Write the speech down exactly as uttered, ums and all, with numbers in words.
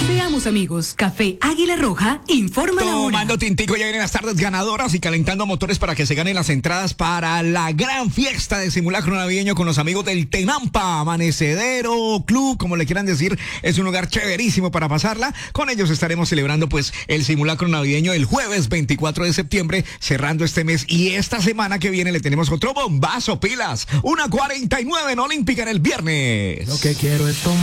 Seamos amigos. Café Águila Roja informa la hora. Tomando tintico, ya vienen las tardes ganadoras y calentando motores para que se ganen las entradas para la gran fiesta de simulacro navideño con los amigos del Tenampa, Amanecedero Club, como le quieran decir. Es un lugar chéverísimo para pasarla. Con ellos estaremos celebrando pues el simulacro navideño el jueves veinticuatro de septiembre, cerrando este mes. Y esta semana que viene le tenemos otro bombazo, pilas. Una cuarenta y nueve en Olímpica en el viernes. Lo que quiero es tomar.